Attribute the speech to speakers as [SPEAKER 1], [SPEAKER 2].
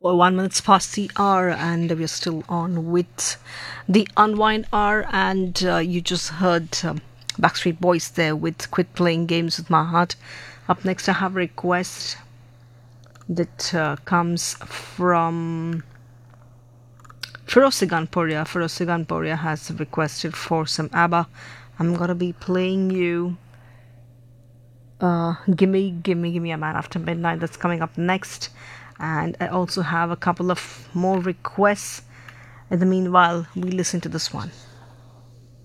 [SPEAKER 1] Well, 1 minute past the hour, and we're still on with the Unwind Hour. And you just heard Backstreet Boys there with Quit Playing Games with My Heart. Up next, I have a request that comes from Firosigan Poria. Firosigan Poria has requested for some ABBA. I'm gonna be playing you Gimme a Man After Midnight. That's coming up next. And I also have a couple of more requests. In the meanwhile, we listen to this one.